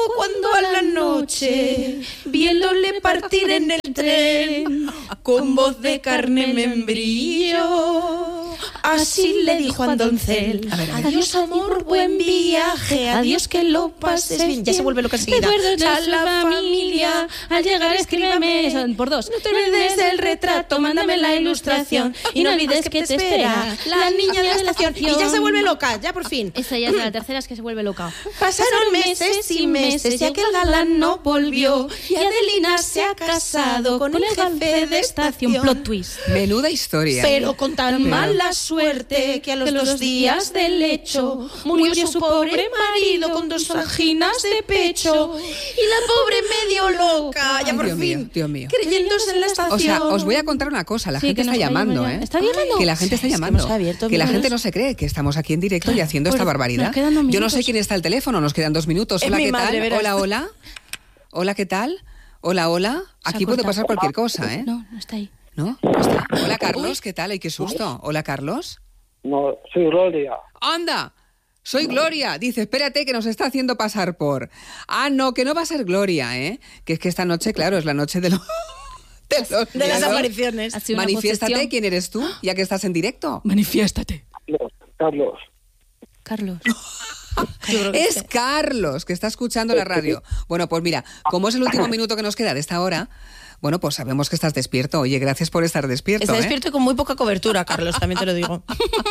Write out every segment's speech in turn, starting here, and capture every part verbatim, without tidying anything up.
luego cuando a la noche, viéndole partir en el tren, con voz de carne membrillo, así le dijo a Doncel: a ver, a ver. adiós amor, buen viaje, adiós que lo pases bien. Ya se vuelve loca enseguida. A la familia, al llegar escríbeme, son por dos. No te olvides del retrato, mándame la ilustración y no olvides que te espera la niña de la estación. Y ya se vuelve loca, ya por fin. Esta ya es la tercera, es que se vuelve loca. Pasaron meses y meses y aquel galán no volvió y Adelina se ha casado con el jefe de estación. Plot twist. Menuda historia. Pero con tan Pero- mala suerte que a los Que los dos días del hecho murió su pobre marido con dos anginas de pecho y la pobre medio loca, ya Ay, por Dios fin, mío, Dios mío. creyéndose en la estación. O sea, os voy a contar una cosa, la Sí, gente que nos está vayamos llamando, ya. ¿eh? ¿Está llamando? Que la gente está Sí, es que llamando. hemos abierto Que la minutos. gente no se cree que estamos aquí en directo y haciendo Pues esta nos barbaridad. quedan dos Yo no sé minutos. quién está al teléfono, nos quedan dos minutos. Es Hola, mi ¿qué madre, tal? verás. Hola, hola. Hola, ¿qué tal? Hola, hola. Se ha Aquí puede cortado. pasar cualquier cosa, ¿eh? No, no está ahí. ¿No? No está. Hola, Carlos, ¿qué tal? Ay, qué susto. Hola, Carlos. No, soy Gloria. ¡Anda! Soy Gloria. Dice, espérate que nos está haciendo pasar por... Ah, no, que no va a ser Gloria, ¿eh? Que es que esta noche, claro, es la noche de, lo... de los de las miedos. apariciones. Ha sido una Manifiéstate, posesión. ¿quién eres tú? Ya que estás en directo. Manifiéstate. Carlos, Carlos. Carlos. Yo creo que Es sí. Carlos, que está escuchando la radio. Bueno, pues mira, como es el último minuto que nos queda de esta hora, bueno, pues sabemos que estás despierto. Oye, gracias por estar despierto. Está ¿eh? despierto y con muy poca cobertura, Carlos, también te lo digo.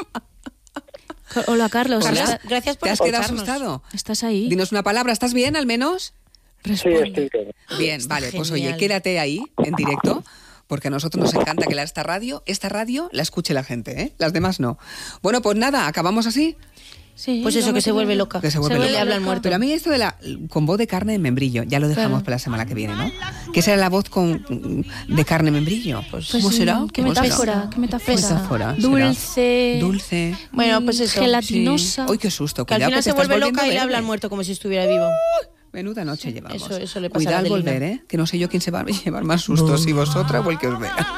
Hola, Carlos. Hola. ¿Está- Gracias por ¿Te has quedado escucharnos. asustado? ¿Estás ahí? Dinos una palabra, ¿estás bien al menos? Sí, estoy bien. Bien, Está vale, pues genial. oye, quédate ahí en directo, porque a nosotros nos encanta que la, esta radio, esta radio la escuche la gente, ¿eh? Las demás no. Bueno, pues nada, acabamos así. Sí, Pues eso, que vamos se a- vuelve loca. Que se vuelve le loca. habla al muerto. Pero a mí esto de la con voz de carne de membrillo, ya lo dejamos Claro. para la semana que viene, ¿no? ¿Qué será la voz con de carne de membrillo? Pues, Pues, ¿cómo será? ¿Qué ¿Cómo será? metáfora? ¿Qué metáfora? Metáfora, será. Dulce. Dulce. Bueno, pues eso. Gelatinosa. Uy, qué susto. Que al Cuidado final que te se estás vuelve volviendo loca y le verde. habla al muerto como si estuviera vivo. Menuda noche llevamos. Eso- eso le pasa a Cuidado al Adelina. volver, ¿eh? Que no sé yo quién se va a llevar más sustos, si vosotras o el que os vea.